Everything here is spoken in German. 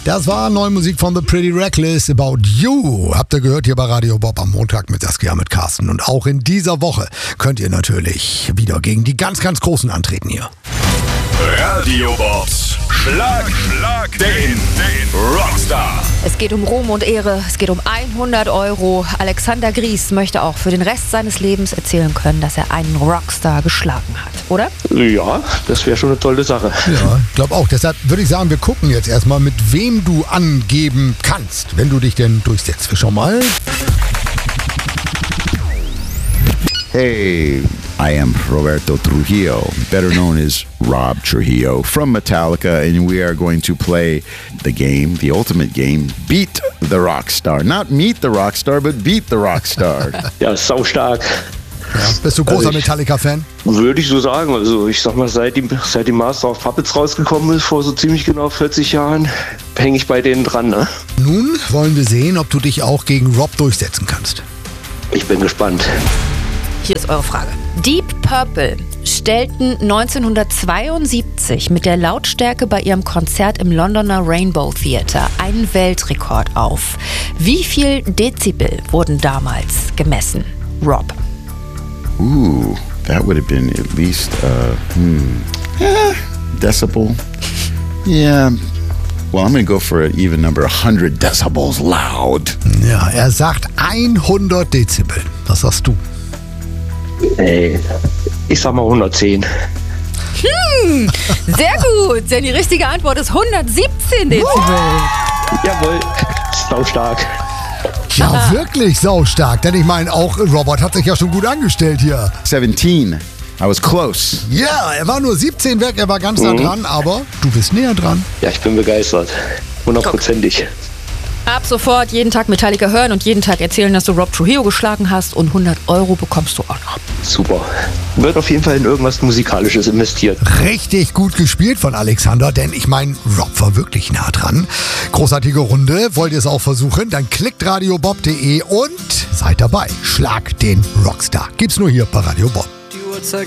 Das war neue Musik von The Pretty Reckless, About You. Habt ihr gehört hier bei Radio Bob am Montag mit Saskia, mit Carsten. Und auch in dieser Woche könnt ihr natürlich wieder gegen die ganz, ganz Großen antreten hier. Radio Bobs Schlag den Rockstar. Es geht um Ruhm und Ehre, es geht um 100 €. Alexander Gries möchte auch für den Rest seines Lebens erzählen können, dass er einen Rockstar geschlagen hat, oder? Ja, das wäre schon eine tolle Sache. Ja, ich glaube auch. Deshalb würde ich sagen, wir gucken jetzt erstmal, mit wem du angeben kannst, wenn du dich denn durchsetzt. Wir schauen mal. Hey, I am Roberto Trujillo, better known as Rob Trujillo from Metallica, and we are going to play the game, the ultimate game, Beat the Rockstar. Not Meet the Rockstar, but Beat the Rockstar. Ja, saustark. Ja, bist du großer Metallica-Fan? Würde ich so sagen. Also ich sag mal, seit die Master of Puppets rausgekommen ist, vor so ziemlich genau 40 Jahren, hänge ich bei denen dran, ne? Nun wollen wir sehen, ob du dich auch gegen Rob durchsetzen kannst. Ich bin gespannt. Hier ist eure Frage. Deep Purple stellten 1972 mit der Lautstärke bei ihrem Konzert im Londoner Rainbow Theatre einen Weltrekord auf. Wie viel Dezibel wurden damals gemessen? Rob. Ooh, that would have been at least, decibel. Yeah. Well, I'm going to go for an even number, 100 decibels loud. Ja, er sagt 100 Dezibel. Was sagst du? Ey, ich sag mal 110. Sehr gut, denn die richtige Antwort ist 117 Dezibel. Jawohl, saustark. Ja, wirklich saustark. Denn ich meine, auch Robert hat sich ja schon gut angestellt hier. 17. I was close. Ja, er war nur 17 weg, er war ganz nah dran, aber du bist näher dran. Ja, ich bin begeistert. 100%ig. Ab sofort jeden Tag Metallica hören und jeden Tag erzählen, dass du Rob Trujillo geschlagen hast, und 100 € bekommst du auch noch. Super. Wird auf jeden Fall in irgendwas Musikalisches investiert. Richtig gut gespielt von Alexander, denn ich meine, Rob war wirklich nah dran. Großartige Runde. Wollt ihr es auch versuchen? Dann klickt radiobob.de und seid dabei. Schlag den Rockstar. Gibt's nur hier bei Radio Bob. Die Uhrzeit